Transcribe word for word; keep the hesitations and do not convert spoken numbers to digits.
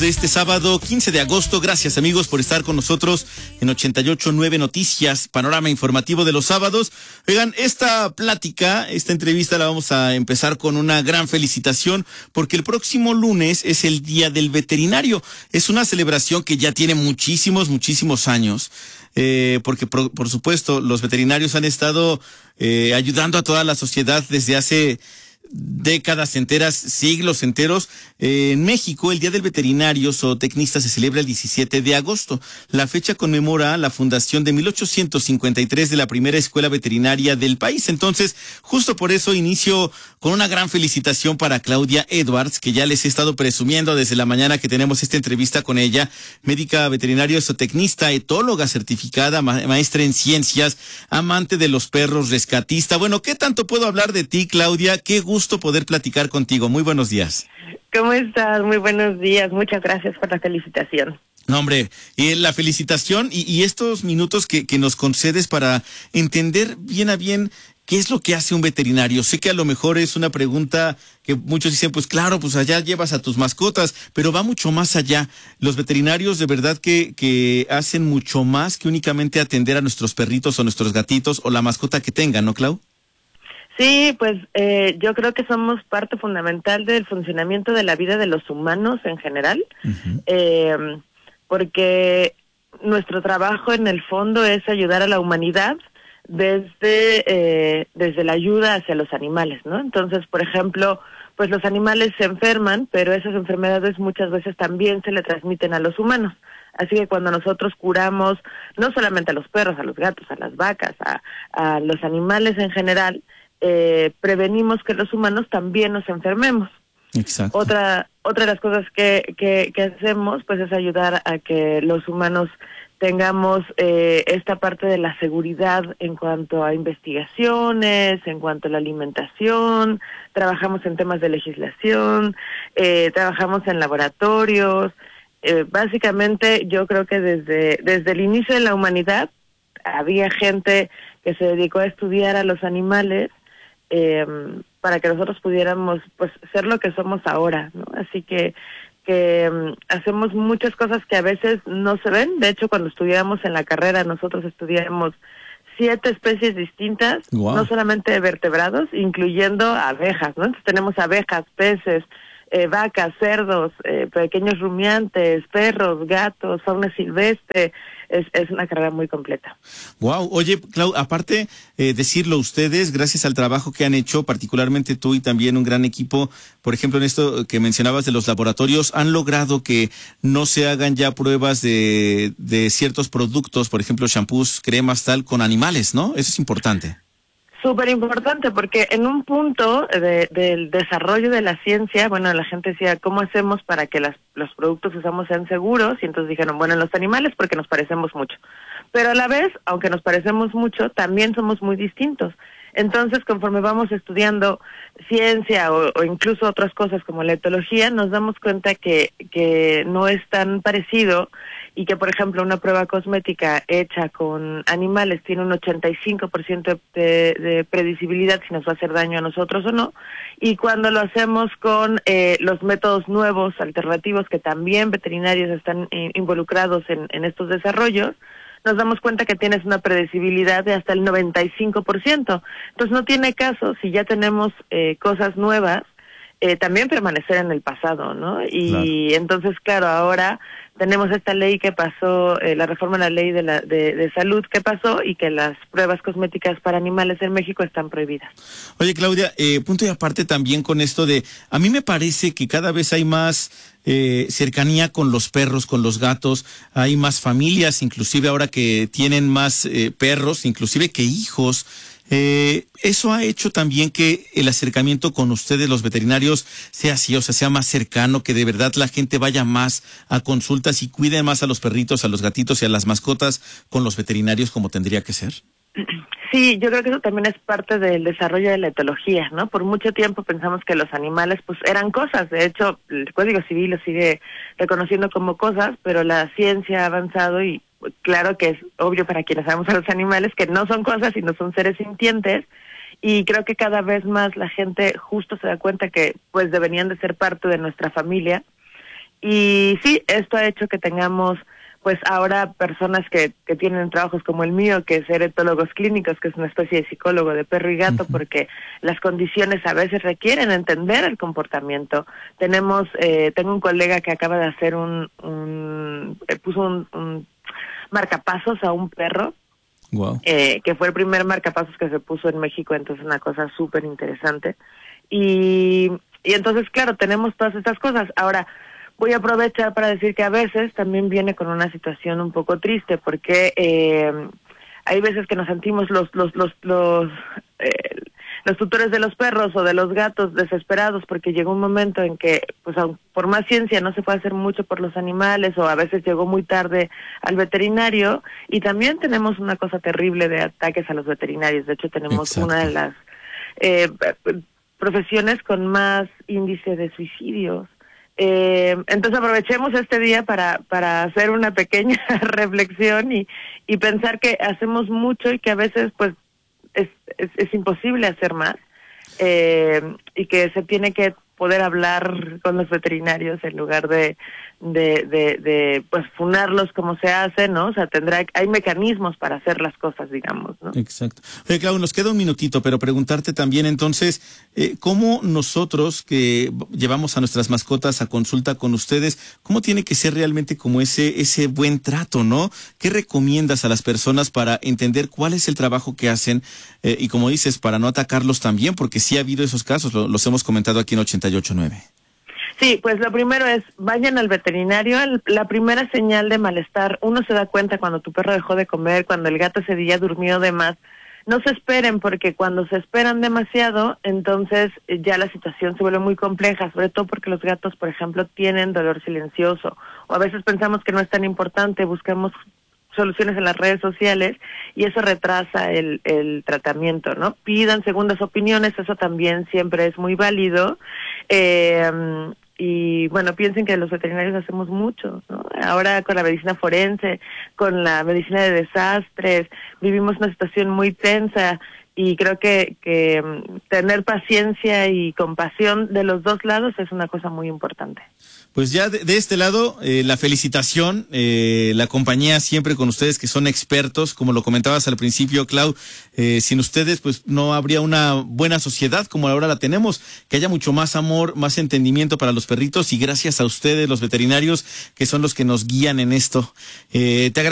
De este sábado quince de agosto, gracias amigos por estar con nosotros en ochenta y ocho punto nueve Noticias, panorama informativo de los sábados. Oigan, esta plática, esta entrevista la vamos a empezar con una gran felicitación porque el próximo lunes es el Día del Veterinario. Es una celebración que ya tiene muchísimos, muchísimos años, eh, porque por, por supuesto los veterinarios han estado eh, ayudando a toda la sociedad desde hace décadas enteras, siglos enteros. Eh, en México, el Día del Veterinario Zootecnista se celebra el diecisiete de agosto. La fecha conmemora la fundación de mil ochocientos cincuenta y tres de la primera escuela veterinaria del país. Entonces, justo por eso inicio con una gran felicitación para Claudia Edwards, que ya les he estado presumiendo desde la mañana que tenemos esta entrevista con ella, médica veterinaria zootecnista, etóloga certificada, ma- maestra en ciencias, amante de los perros, rescatista. Bueno, ¿qué tanto puedo hablar de ti, Claudia? Qué gusto poder platicar contigo. Muy buenos días. ¿Cómo estás? Muy buenos días. Muchas gracias por la felicitación. No, hombre, y la felicitación y, y estos minutos que, que nos concedes para entender bien a bien qué es lo que hace un veterinario. Sé que a lo mejor es una pregunta que muchos dicen, pues claro, pues allá llevas a tus mascotas, pero va mucho más allá. Los veterinarios de verdad que, que hacen mucho más que únicamente atender a nuestros perritos o nuestros gatitos o la mascota que tengan, ¿no, Clau? Sí, pues eh, yo creo que somos parte fundamental del funcionamiento de la vida de los humanos en general, uh-huh. eh, porque nuestro trabajo en el fondo es ayudar a la humanidad desde eh, desde la ayuda hacia los animales, ¿no? Entonces, por ejemplo, pues los animales se enferman, pero esas enfermedades muchas veces también se le transmiten a los humanos. Así que cuando nosotros curamos no solamente a los perros, a los gatos, a las vacas, a, a los animales en general, Eh, prevenimos que los humanos también nos enfermemos. Exacto. Otra otra de las cosas que, que, que hacemos pues es ayudar a que los humanos tengamos eh, esta parte de la seguridad en cuanto a investigaciones, en cuanto a la alimentación, trabajamos en temas de legislación, eh, trabajamos en laboratorios. Eh, básicamente yo creo que desde, desde el inicio de la humanidad había gente que se dedicó a estudiar a los animales Eh, para que nosotros pudiéramos pues ser lo que somos ahora, ¿no? Así que que um, hacemos muchas cosas que a veces no se ven. De hecho, cuando estudiamos en la carrera, nosotros estudiamos siete especies distintas, wow. No solamente de vertebrados, incluyendo abejas, ¿no? Entonces tenemos abejas, peces, eh, vacas, cerdos, eh, pequeños rumiantes, perros, gatos, fauna silvestre. Es, es una carrera muy completa. Wow, oye, Clau, aparte eh, decirlo ustedes, gracias al trabajo que han hecho, particularmente tú y también un gran equipo, por ejemplo, en esto que mencionabas de los laboratorios, han logrado que no se hagan ya pruebas de, de ciertos productos, por ejemplo, shampoos, cremas, tal, con animales, ¿no? Eso es importante. Súper importante, porque en un punto de, del desarrollo de la ciencia, bueno, la gente decía, ¿cómo hacemos para que las, los productos que usamos sean seguros? Y entonces dijeron, bueno, en los animales porque nos parecemos mucho. Pero a la vez, aunque nos parecemos mucho, también somos muy distintos. Entonces, conforme vamos estudiando ciencia o, o incluso otras cosas como la etología, nos damos cuenta que, que no es tan parecido y que, por ejemplo, una prueba cosmética hecha con animales tiene un ochenta y cinco por ciento de, de predecibilidad si nos va a hacer daño a nosotros o no, y cuando lo hacemos con eh, los métodos nuevos, alternativos, que también veterinarios están eh, involucrados en, en estos desarrollos, nos damos cuenta que tienes una predecibilidad de hasta el noventa y cinco por ciento. Entonces no tiene caso, si ya tenemos eh, cosas nuevas, eh, también permanecer en el pasado, ¿no? Y claro. Entonces, claro, ahora tenemos esta ley que pasó, eh, la reforma de la ley de, la, de, de salud que pasó y que las pruebas cosméticas para animales en México están prohibidas. Oye, Claudia, eh, punto y aparte también con esto de, a mí me parece que cada vez hay más eh, cercanía con los perros, con los gatos, hay más familias, inclusive ahora que tienen más eh, perros, inclusive que hijos. Eh, eso ha hecho también que el acercamiento con ustedes, los veterinarios, sea así, o sea, sea más cercano, que de verdad la gente vaya más a consultas y cuide más a los perritos, a los gatitos y a las mascotas con los veterinarios como tendría que ser. Sí, yo creo que eso también es parte del desarrollo de la etología, ¿no? Por mucho tiempo pensamos que los animales pues eran cosas. De hecho, el Código Civil lo sigue reconociendo como cosas, pero la ciencia ha avanzado y claro que es obvio para quienes sabemos a los animales que no son cosas, sino son seres sintientes, y creo que cada vez más la gente justo se da cuenta que pues deberían de ser parte de nuestra familia y sí, esto ha hecho que tengamos pues ahora personas que, que tienen trabajos como el mío, que es ser etólogos clínicos, que es una especie de psicólogo de perro y gato, uh-huh. porque las condiciones a veces requieren entender el comportamiento. Tenemos, eh, tengo un colega que acaba de hacer un, un eh, puso un, un marcapasos a un perro, wow. eh, que fue el primer marcapasos que se puso en México, entonces una cosa súper interesante. Y, y entonces, claro, tenemos todas estas cosas. Ahora, voy a aprovechar para decir que a veces también viene con una situación un poco triste, porque eh, hay veces que nos sentimos los los los los, eh, los tutores de los perros o de los gatos desesperados, porque llegó un momento en que, pues, por más ciencia no se puede hacer mucho por los animales, o a veces llegó muy tarde al veterinario, y también tenemos una cosa terrible de ataques a los veterinarios. De hecho, tenemos Exacto. una de las eh, profesiones con más índice de suicidios. Eh, entonces aprovechemos este día para para hacer una pequeña reflexión y, y pensar que hacemos mucho y que a veces pues es, es, es imposible hacer más, eh, y que se tiene que poder hablar con los veterinarios en lugar de de, de, de pues funarlos como se hace, ¿no? O sea, tendrá hay mecanismos para hacer las cosas, digamos, ¿no? Exacto. Oye, Clau, nos queda un minutito, pero preguntarte también entonces, eh, ¿cómo nosotros que llevamos a nuestras mascotas a consulta con ustedes, cómo tiene que ser realmente como ese ese buen trato, ¿no? ¿Qué recomiendas a las personas para entender cuál es el trabajo que hacen eh, y, como dices, para no atacarlos también? Porque sí ha habido esos casos, lo, los hemos comentado aquí en ochenta y ocho nueve. Sí, pues lo primero es, vayan al veterinario. La primera señal de malestar, uno se da cuenta cuando tu perro dejó de comer, cuando el gato ese día durmió de más. No se esperen, porque cuando se esperan demasiado, entonces ya la situación se vuelve muy compleja, sobre todo porque los gatos, por ejemplo, tienen dolor silencioso, o a veces pensamos que no es tan importante, buscamos soluciones en las redes sociales y eso retrasa el, el tratamiento, ¿no? Pidan segundas opiniones, eso también siempre es muy válido. Eh, y bueno, piensen que los veterinarios hacemos mucho, ¿no? Ahora con la medicina forense, con la medicina de desastres, vivimos una situación muy tensa y creo que, que tener paciencia y compasión de los dos lados es una cosa muy importante. Pues ya de, de este lado, eh, la felicitación, eh, la compañía siempre con ustedes que son expertos, como lo comentabas al principio, Clau, eh, sin ustedes pues no habría una buena sociedad como ahora la tenemos, que haya mucho más amor, más entendimiento para los perritos y gracias a ustedes, los veterinarios, que son los que nos guían en esto. Eh, te